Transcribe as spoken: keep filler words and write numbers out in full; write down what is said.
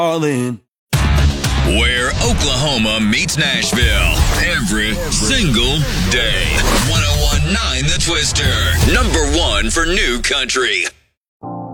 all in. Where Oklahoma meets Nashville every single day. one oh one point nine The Twister. Number one for new country.